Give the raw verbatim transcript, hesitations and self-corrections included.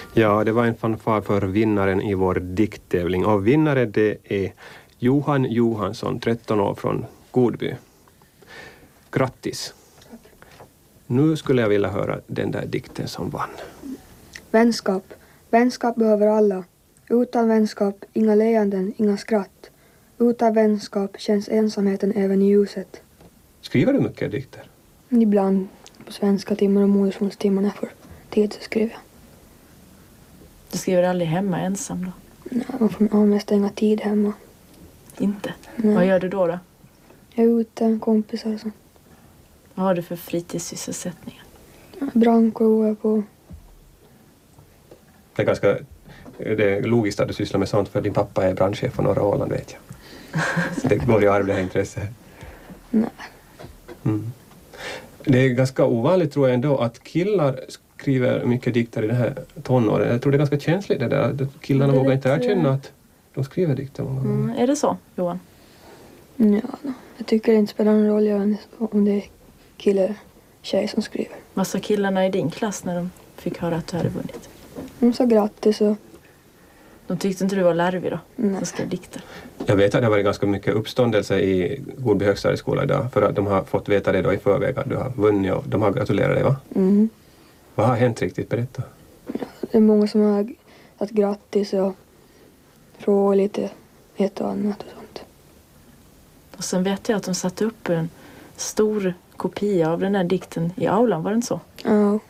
Ja, det var en fanfar för vinnaren i vår dikttävling. Och vinnare det är Johan Johansson, tretton år från Godby. Grattis! Nu skulle jag vilja höra den där dikten som vann. Vänskap. Vänskap behöver alla. Utan vänskap, inga leenden, inga skratt. Utan vänskap känns ensamheten även i ljuset. Skriver du mycket dikter? Ibland på svenska timmar och modersmålstimmar när jag får tid så skriver jag. Du skriver aldrig hemma ensam då? Ja, man får ha mest inga tid hemma. Inte? Nej. Vad gör du då då? Jag är ute, kompisar och så. Vad har du för fritidssysselsättningar? Brankor går jag på. Det är ganska det är logiskt att du sysslar med sånt för din pappa är brandchef på norra Åland, vet jag. Så det går i arv det här intresset. Nej. Mm. Det är ganska ovanligt tror jag ändå att killar skriver mycket dikter i den här tonåren. Jag tror det är ganska känsligt det där. Killarna vågar inte erkänna att de skriver dikter många gånger. Mm, är det så, Johan? Ja, jag tycker det inte spelar någon roll om det är kille eller tjej som skriver. Vad sa killarna i din klass när de fick höra att du hade vunnit? De sa grattis och... De tyckte inte du var larvig då? Nej. Som skrev dikter. Jag vet att det har varit ganska mycket uppståndelse i Godby högstadieskola idag för att de har fått veta det då i förväg att du har vunnit och de har gratulerat dig, va? Mm. Vad har hänt riktigt? Berätta. Ja, det är många som har sagt grattis och frågat lite ett och annat och sånt. Och sen vet jag att de satte upp en stor kopia av den här dikten i aulan, var det inte så? Ja.